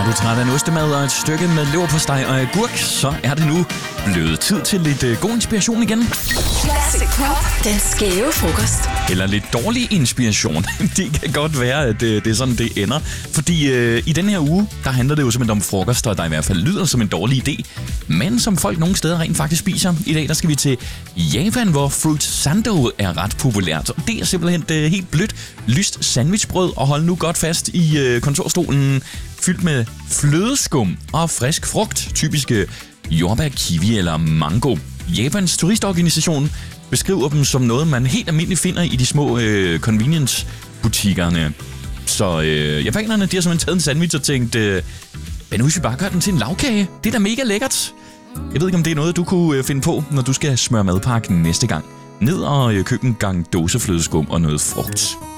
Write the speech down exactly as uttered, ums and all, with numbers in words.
du træt af en ostemad og et stykke med leverpostej og agurk, så er det nu blevet tid til lidt uh, god inspiration igen. Classic Pop, den skæve frokost. Eller lidt dårlig inspiration. Det kan godt være, at det, det er sådan, det ender. Fordi uh, i den her uge, der handler det jo simpelthen om frokoster, der i hvert fald lyder som en dårlig idé, men som folk nogle steder rent faktisk spiser. I dag der skal vi til Japan, hvor fruit sando er ret populært. Og det er simpelthen et helt blødt, lyst sandwichbrød, og hold nu godt fast i uh, kontorstolen, fyldt med flødeskum og frisk frugt, typiske jordbær, kiwi eller mango. Japans turistorganisation beskriver dem som noget, man helt almindeligt finder i de små øh, convenience-butikkerne. Så øh, japanerne, de har simpelthen taget en sandwich og tænkt, øh, men nu skal vi bare gøre den til en lavkage. Det er da mega lækkert. Jeg ved ikke, om det er noget, du kunne øh, finde på, når du skal smøre madpakken næste gang. Ned og øh, købe en gang dåseflødeskum og noget frugt.